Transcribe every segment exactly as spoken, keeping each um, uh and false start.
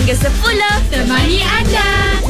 hingga sepuluh. Temani anda.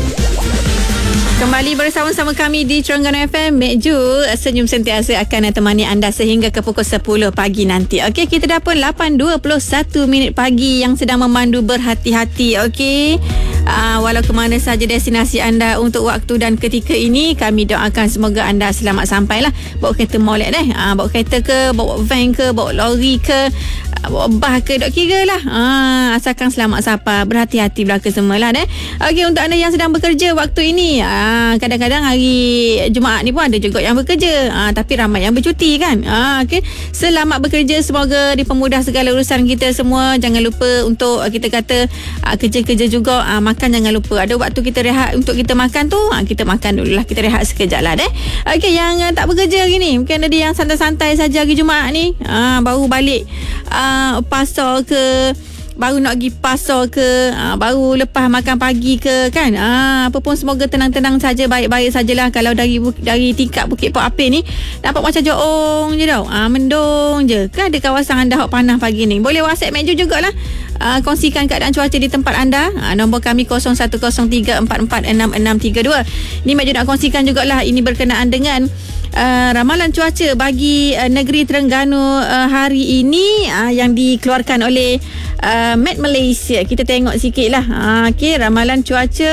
Kembali bersama-sama kami di Terengganu F M. Mek Ju senyum sentiasa akan temani anda sehingga ke pukul sepuluh pagi nanti. Okey, kita dah pun lapan dua puluh satu minit pagi yang sedang memandu berhati-hati. Okey, uh, walau ke mana saja destinasi anda untuk waktu dan ketika ini, kami doakan semoga anda selamat sampai lah. Bawa kereta molek deh, uh, bawa kereta ke, bawa van ke, bawa lori ke, uh, bawa bah ke, dok kira lah. uh, asalkan selamat sampai, berhati-hati belaka semualah deh. Okey, untuk anda yang sedang bekerja waktu ini, uh, kadang-kadang hari Jumaat ni pun ada juga yang bekerja, ha, tapi ramai yang bercuti kan. ha, okay. Selamat bekerja, semoga dipermudah segala urusan kita semua. Jangan lupa untuk kita kata ha, kerja-kerja juga, ha, makan jangan lupa. Ada waktu kita rehat untuk kita makan tu, ha, kita makan dululah, kita rehat sekejap lah deh. Okay, yang uh, tak bekerja hari ni, mungkin ada yang santai-santai saja hari Jumaat ni, ha, baru balik uh, pasar ke, baru nak pergi pasar ke, ha, baru lepas makan pagi ke kan. Ha, apa pun semoga tenang-tenang saja, baik-baik sajalah. Kalau dari dari tingkat Bukit Pok Apeh ni nampak macam joong je tau. Ha, mendung je. Kan ada kawasan anda hok panas pagi ni. Boleh WhatsApp Mek Ju jugalah. Uh, kongsikan keadaan cuaca di tempat anda. uh, Nombor kami kosong satu kosong tiga empat empat enam enam tiga dua. Ni Mek Ju nak kongsikan jugalah. Ini berkenaan dengan uh, ramalan cuaca bagi uh, negeri Terengganu uh, hari ini, uh, yang dikeluarkan oleh uh, Met Malaysia. Kita tengok sikit lah. uh, okay, ramalan cuaca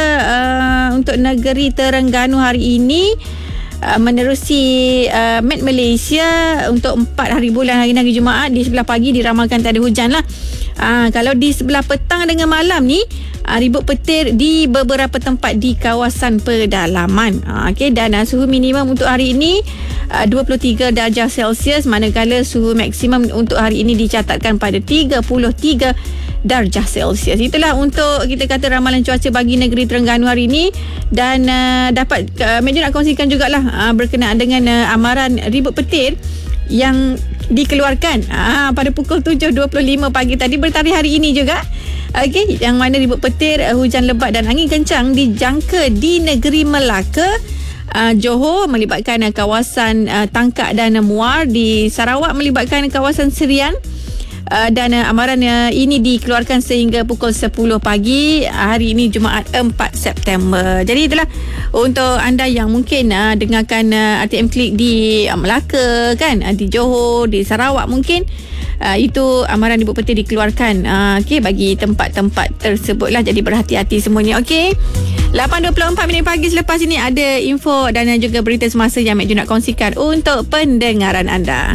uh, untuk negeri Terengganu hari ini, Uh, menerusi uh, Met Malaysia untuk empat hari bulan hari hari Jumaat. Di sebelah pagi diramalkan tak ada hujan lah. Uh, kalau di sebelah petang dengan malam ni, uh, ribut petir di beberapa tempat di kawasan pedalaman. Uh, okay, dan uh, suhu minimum untuk hari ini uh, dua puluh tiga darjah Celsius, manakala suhu maksimum untuk hari ini dicatatkan pada tiga puluh tiga darjah Celsius. Itulah untuk kita kata ramalan cuaca bagi negeri Terengganu hari ini. Dan uh, dapat uh, Mek Ju nak kongsikan jugalah uh, berkenaan dengan uh, amaran ribut petir yang dikeluarkan uh, pada pukul tujuh dua puluh lima pagi tadi, bertarikh hari ini juga. Okey, yang mana ribut petir, uh, hujan lebat dan angin kencang dijangka di negeri Melaka, Uh, Johor melibatkan uh, kawasan uh, Tangkak dan uh, Muar. Di Sarawak melibatkan kawasan Serian. Uh, dan uh, amaran uh, ini dikeluarkan sehingga pukul sepuluh pagi hari ini Jumaat empat September. Jadi itulah untuk anda yang mungkin uh, dengarkan uh, R T M Klik di uh, Melaka kan, uh, di Johor, di Sarawak mungkin. Uh, itu amaran ribut petir dikeluarkan uh, okay, bagi tempat-tempat tersebut lah. Jadi berhati-hati semuanya. Okey, lapan dua puluh empat minit pagi. Selepas ini ada info dan juga berita semasa yang Mek Ju nak kongsikan untuk pendengaran anda.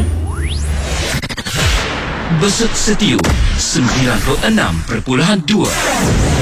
Besut Setiu sembilan puluh enam perpuluhan dua.